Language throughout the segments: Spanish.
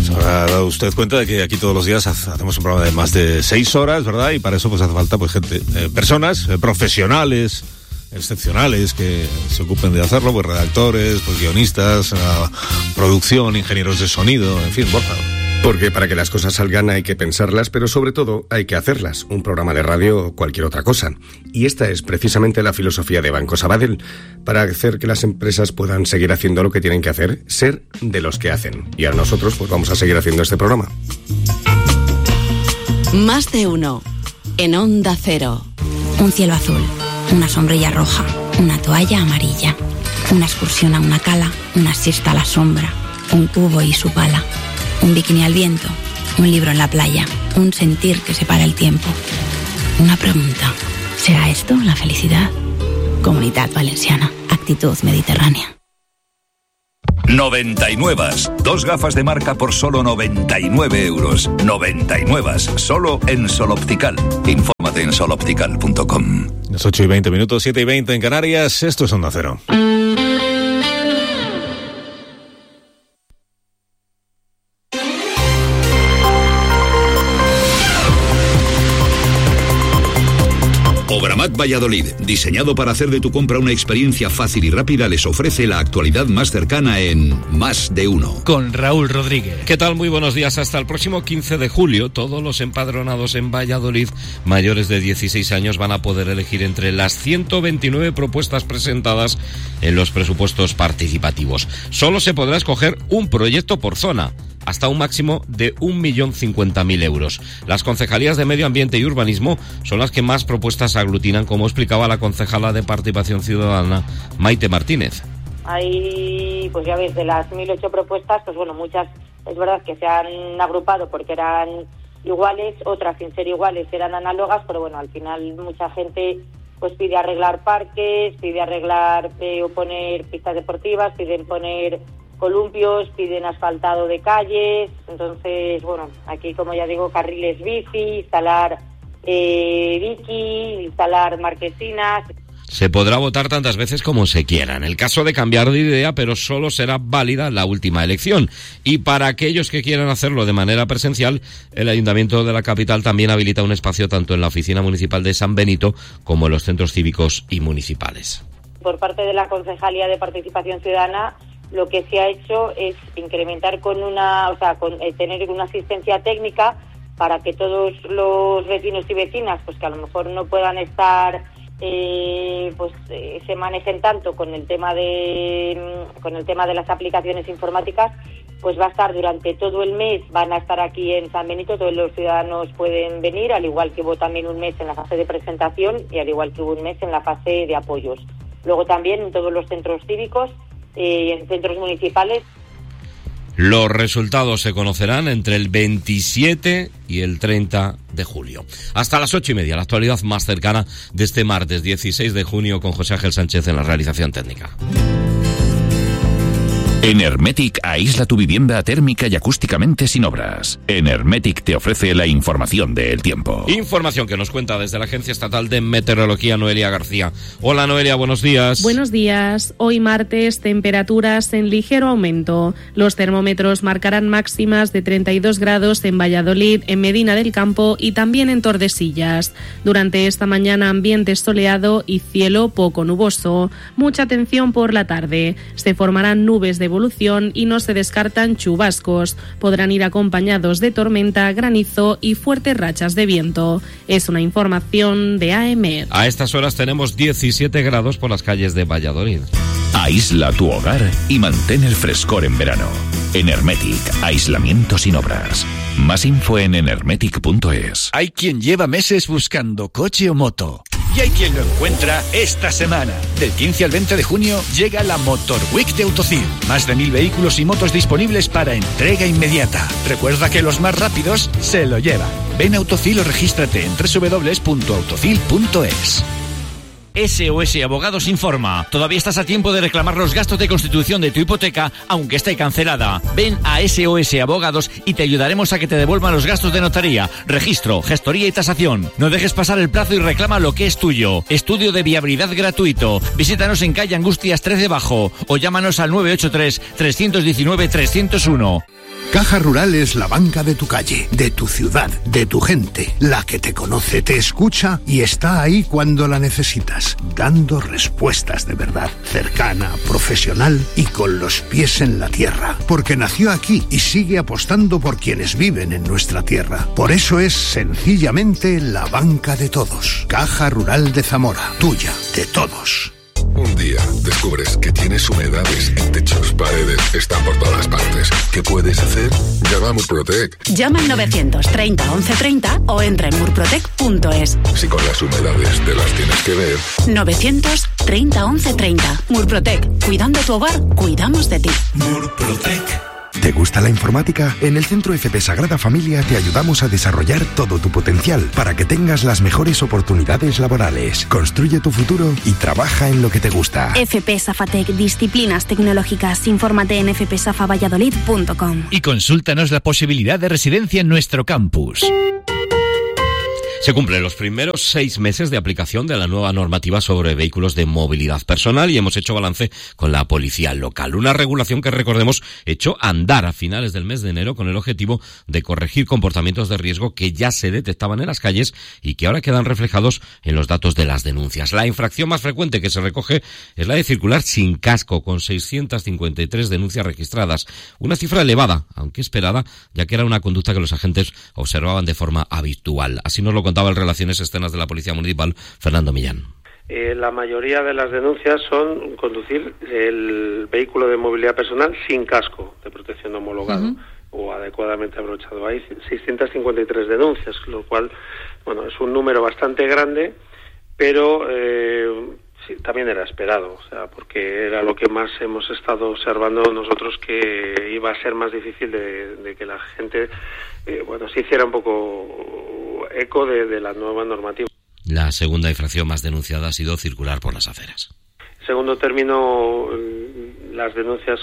Se habrá dado usted cuenta de que aquí todos los días hacemos un programa de más de 6 horas, ¿verdad? Y para eso pues hace falta pues gente, personas, profesionales, excepcionales que se ocupen de hacerlo, pues redactores, pues guionistas, producción, ingenieros de sonido, en fin, Borja. Porque para que las cosas salgan hay que pensarlas, pero sobre todo hay que hacerlas. Un programa de radio o cualquier otra cosa. Y esta es precisamente la filosofía de Banco Sabadell. Para hacer que las empresas puedan seguir haciendo lo que tienen que hacer, ser de los que hacen. Y ahora nosotros pues vamos a seguir haciendo este programa. Más de uno. En Onda Cero. Un cielo azul, una sombrilla roja, una toalla amarilla, una excursión a una cala, una siesta a la sombra, un cubo y su pala. Un bikini al viento, un libro en la playa, un sentir que separa el tiempo. Una pregunta, ¿será esto la felicidad? Comunitat Valenciana, actitud mediterránea. 99. 2 gafas de marca por solo 99 euros. 99. Solo en Sol Optical. Infórmate en soloptical.com. Las 8:20, 7:20 en Canarias. Esto es Onda Cero. Obramat Valladolid, diseñado para hacer de tu compra una experiencia fácil y rápida, les ofrece la actualidad más cercana en Más de Uno. Con Raúl Rodríguez. ¿Qué tal? Muy buenos días. Hasta el próximo 15 de julio, todos los empadronados en Valladolid mayores de 16 años van a poder elegir entre las 129 propuestas presentadas en los presupuestos participativos. Solo se podrá escoger un proyecto por zona, hasta un máximo de 1.050.000 euros. Las concejalías de Medio Ambiente y Urbanismo son las que más propuestas aglutinan, como explicaba la concejala de Participación Ciudadana, Maite Martínez. Hay, pues ya ves, de las 1.008 propuestas, pues bueno, muchas es verdad que se han agrupado porque eran iguales, otras sin ser iguales eran análogas, pero bueno, al final mucha gente pues pide arreglar parques, pide arreglar o poner pistas deportivas, piden poner columpios, piden asfaltado de calles. Entonces, bueno, aquí, como ya digo, carriles bici, instalar bici, instalar marquesinas. Se podrá votar tantas veces como se quiera, en el caso de cambiar de idea, pero solo será válida la última elección. Y para aquellos que quieran hacerlo de manera presencial, el Ayuntamiento de la capital también habilita un espacio tanto en la Oficina Municipal de San Benito como en los centros cívicos y municipales. Por parte de la Concejalía de Participación Ciudadana, lo que se ha hecho es incrementar con tener una asistencia técnica para que todos los vecinos y vecinas, pues que a lo mejor no puedan estar, se manejen tanto con el tema de las aplicaciones informáticas, pues va a estar durante todo el mes, van a estar aquí en San Benito, todos los ciudadanos pueden venir, al igual que hubo también un mes en la fase de presentación y al igual que hubo un mes en la fase de apoyos. Luego también en todos los centros cívicos, en centros municipales. Los resultados se conocerán entre el 27 y el 30 de julio. Hasta las 8:30, la actualidad más cercana de este martes 16 de junio con José Ángel Sánchez en la realización técnica. En Hermetic aísla tu vivienda térmica y acústicamente sin obras. En Hermetic te ofrece la información del tiempo. Información que nos cuenta desde la Agencia Estatal de Meteorología, Noelia García. Hola Noelia, buenos días. Buenos días. Hoy martes, temperaturas en ligero aumento. Los termómetros marcarán máximas de 32 grados en Valladolid, en Medina del Campo y también en Tordesillas. Durante esta mañana ambiente soleado y cielo poco nuboso. Mucha atención por la tarde. Se formarán nubes de evolución y no se descartan chubascos. Podrán ir acompañados de tormenta, granizo y fuertes rachas de viento. Es una información de AEMET. A estas horas tenemos 17 grados por las calles de Valladolid. Aísla tu hogar y mantén el frescor en verano. En Hermetic, aislamiento sin obras. Más info en enermetic.es. Hay quien lleva meses buscando coche o moto. Y hay quien lo encuentra esta semana. Del 15 al 20 de junio llega la Motor Week de Autocil. Más de 1.000 vehículos y motos disponibles para entrega inmediata. Recuerda que los más rápidos se lo llevan. Ven a Autocil o regístrate en www.autocil.es. SOS Abogados informa. Todavía estás a tiempo de reclamar los gastos de constitución de tu hipoteca, aunque esté cancelada. Ven a SOS Abogados y te ayudaremos a que te devuelvan los gastos de notaría, registro, gestoría y tasación. No dejes pasar el plazo y reclama lo que es tuyo. Estudio de viabilidad gratuito. Visítanos en calle Angustias 13 Bajo o llámanos al 983 319 301. Caja Rural es la banca de tu calle, de tu ciudad, de tu gente, la que te conoce, te escucha y está ahí cuando la necesitas, dando respuestas de verdad, cercana, profesional y con los pies en la tierra, porque nació aquí y sigue apostando por quienes viven en nuestra tierra. Por eso es sencillamente la banca de todos. Caja Rural de Zamora, tuya, de todos. Un día descubres que tienes humedades en techos, paredes, están por todas partes. ¿Qué puedes hacer? Llama a Murprotec. Llama al 930 1130 o entra en murprotec.es. Si con las humedades te las tienes que ver. 930 1130. Murprotec. Cuidando tu hogar, cuidamos de ti. Murprotec. ¿Te gusta la informática? En el Centro FP Sagrada Familia te ayudamos a desarrollar todo tu potencial para que tengas las mejores oportunidades laborales. Construye tu futuro y trabaja en lo que te gusta. FP Safatec, disciplinas tecnológicas. Infórmate en fpsafavalladolid.com. Y consúltanos la posibilidad de residencia en nuestro campus. Se cumplen los primeros 6 meses de aplicación de la nueva normativa sobre vehículos de movilidad personal y hemos hecho balance con la policía local. Una regulación que, recordemos, echó a andar a finales del mes de enero con el objetivo de corregir comportamientos de riesgo que ya se detectaban en las calles y que ahora quedan reflejados en los datos de las denuncias. La infracción más frecuente que se recoge es la de circular sin casco, con 653 denuncias registradas. Una cifra elevada, aunque esperada, ya que era una conducta que los agentes observaban de forma habitual. Así nos lo contaba el Relaciones Externas de la Policía Municipal, Fernando Millán. La mayoría de las denuncias son conducir el vehículo de movilidad personal sin casco de protección homologado o adecuadamente abrochado. Hay 653 denuncias, lo cual, bueno, es un número bastante grande, pero sí, también era esperado, o sea, porque era lo que más hemos estado observando nosotros, que iba a ser más difícil de que la gente, se hiciera un poco eco de la nueva normativa. La segunda infracción más denunciada ha sido circular por las aceras. Segundo término, las denuncias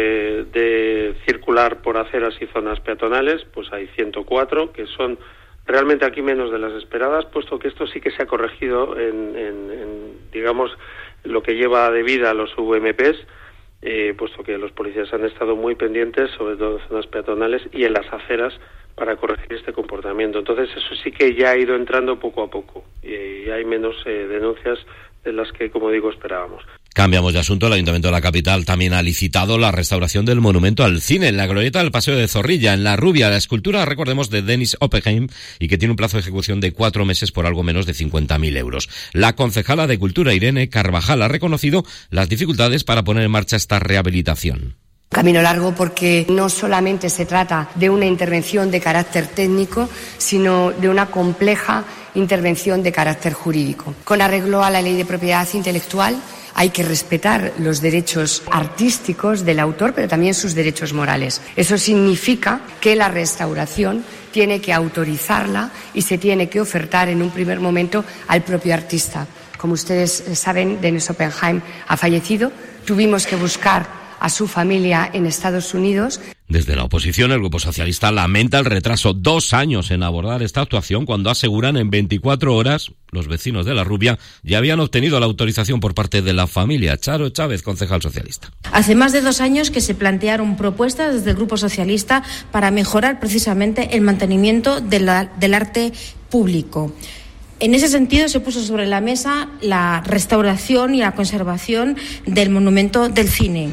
de circular por aceras y zonas peatonales, pues hay 104, que son realmente aquí menos de las esperadas, puesto que esto sí que se ha corregido en digamos, lo que lleva de vida a los VMPs, puesto que los policías han estado muy pendientes, sobre todo en zonas peatonales y en las aceras, para corregir este comportamiento. Entonces eso sí que ya ha ido entrando poco a poco y hay menos denuncias de las que, como digo, esperábamos. Cambiamos de asunto. El Ayuntamiento de la capital también ha licitado la restauración del monumento al cine en la glorieta del Paseo de Zorrilla, en La Rubia. La escultura, recordemos, de Dennis Oppenheim y que tiene un plazo de ejecución de 4 meses por algo menos de 50.000 euros. La concejala de Cultura, Irene Carvajal, ha reconocido las dificultades para poner en marcha esta rehabilitación. Camino largo porque no solamente se trata de una intervención de carácter técnico, sino de una compleja intervención de carácter jurídico. Con arreglo a la Ley de Propiedad Intelectual, hay que respetar los derechos artísticos del autor, pero también sus derechos morales. Eso significa que la restauración tiene que autorizarla y se tiene que ofertar en un primer momento al propio artista. Como ustedes saben, Dennis Oppenheim ha fallecido. Tuvimos que buscar a su familia en Estados Unidos. Desde la oposición, el Grupo Socialista lamenta el retraso 2 años en abordar esta actuación, cuando aseguran en 24 horas los vecinos de La Rubia ya habían obtenido la autorización por parte de la familia. Charo Chávez, concejal socialista. Hace más de 2 años que se plantearon propuestas desde el Grupo Socialista para mejorar precisamente el mantenimiento del arte público. En ese sentido se puso sobre la mesa la restauración y la conservación del monumento del cine.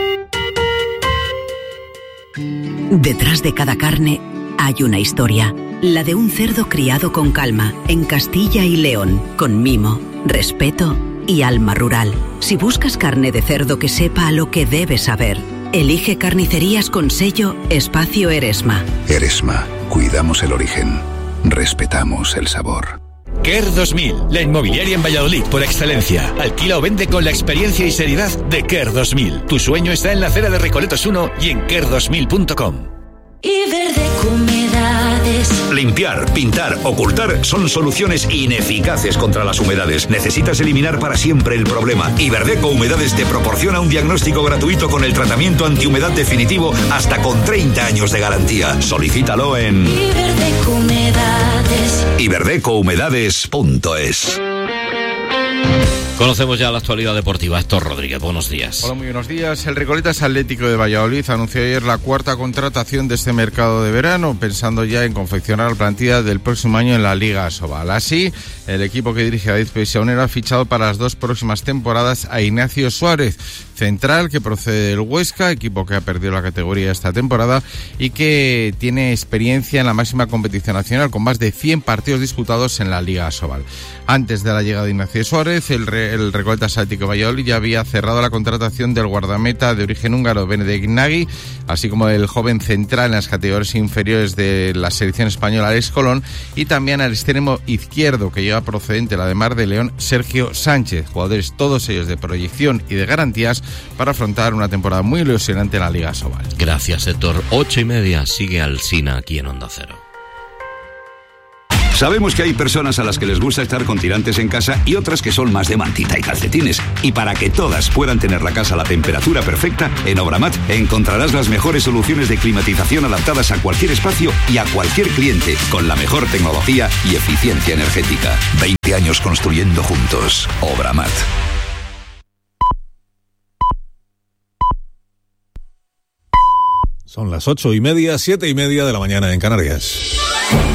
Detrás de cada carne hay una historia, la de un cerdo criado con calma en Castilla y León, con mimo, respeto y alma rural. Si buscas carne de cerdo que sepa a lo que debes saber, elige Carnicerías con sello Espacio Eresma. Eresma, cuidamos el origen, respetamos el sabor. Care 2000, la inmobiliaria en Valladolid por excelencia. Alquila o vende con la experiencia y seriedad de Care 2000. Tu sueño está en la acera de Recoletos 1 y en care2000.com. Iberdeco Humedades. Limpiar, pintar, ocultar son soluciones ineficaces contra las humedades. Necesitas eliminar para siempre el problema. Iberdeco Humedades te proporciona un diagnóstico gratuito con el tratamiento antihumedad definitivo hasta con 30 años de garantía. Solicítalo en Iberdeco Humedades. iberdecouhumedades.es. Conocemos ya la actualidad deportiva. Héctor Rodríguez, buenos días. Hola, muy buenos días. El Recoletas Atlético de Valladolid anunció ayer la cuarta contratación de este mercado de verano, pensando ya en confeccionar la plantilla del próximo año en la Liga Asobal. Así, el equipo que dirige David Peixaunero ha fichado para las 2 próximas temporadas a Ignacio Suárez, central que procede del Huesca, equipo que ha perdido la categoría esta temporada y que tiene experiencia en la máxima competición nacional con más de 100 partidos disputados en la Liga Asobal. Antes de la llegada de Ignacio Suárez, el Recoletas Atlético de Valladolid ya había cerrado la contratación del guardameta de origen húngaro Benedek Nagy, así como del joven central en las categorías inferiores de la selección española Alex Colón, y también al extremo izquierdo que llega procedente la de Mar de León Sergio Sánchez, jugadores todos ellos de proyección y de garantías para afrontar una temporada muy ilusionante en la Liga Asobal. Gracias, Héctor. 8:30, sigue Alsina aquí en Onda Cero. Sabemos que hay personas a las que les gusta estar con tirantes en casa y otras que son más de mantita y calcetines. Y para que todas puedan tener la casa a la temperatura perfecta, en Obramat encontrarás las mejores soluciones de climatización adaptadas a cualquier espacio y a cualquier cliente, con la mejor tecnología y eficiencia energética. 20 años construyendo juntos. Obramat. Son las 8:30, 7:30 de la mañana en Canarias.